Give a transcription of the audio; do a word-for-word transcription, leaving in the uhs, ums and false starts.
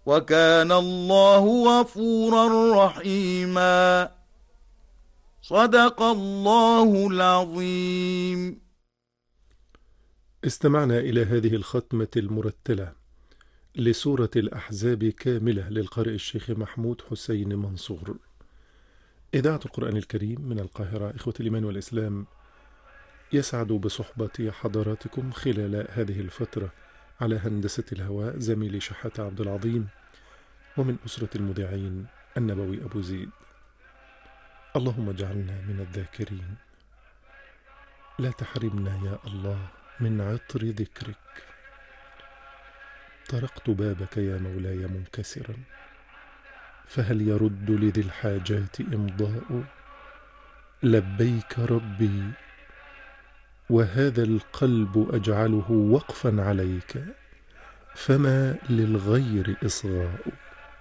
وكان الله غفورا رحيما. صدق الله العظيم. استمعنا إلى هذه الختمة المرتلة لسورة الأحزاب كاملة للقارئ الشيخ محمود حسين منصور. إذاعة القرآن الكريم من القاهرة. إخوة الإيمان والإسلام، يسعد بصحبة حضراتكم خلال هذه الفترة على هندسة الهواء زميلي شحاتة عبد العظيم، ومن أسرة المذيعين النبوي أبو زيد. اللهم اجعلنا من الذاكرين، لا تحرمنا يا الله من عطر ذكرك. طرقت بابك يا مولاي منكسرا، فهل يرد لذي الحاجات إمضاء؟ لبيك ربي وهذا القلب أجعله وقفا عليك، فما للغير إصغاء.